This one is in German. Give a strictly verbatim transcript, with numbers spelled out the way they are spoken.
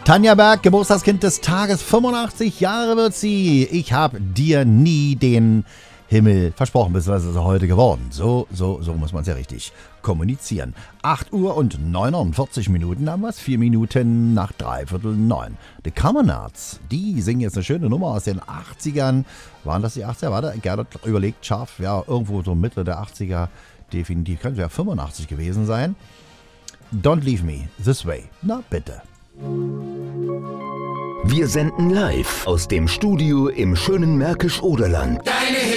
Tanja Berg, Geburtstagskind des Tages, fünfundachtzig Jahre wird sie. Ich habe dir nie den Himmel versprochen, beziehungsweise ist er heute geworden. So, so, so muss man es ja richtig kommunizieren. acht Uhr und neunundvierzig Minuten haben wir es, vier Minuten nach dreiviertel neun. The Common Arts, die singen jetzt eine schöne Nummer aus den achtzigern. Waren das die achtziger? Warte, Gerdert überlegt scharf, ja, irgendwo so Mitte der achtziger, definitiv, könnte ja fünfundachtzig gewesen sein. Don't Leave Me This Way. Na bitte. Wir senden live aus dem Studio im schönen Märkisch-Oderland.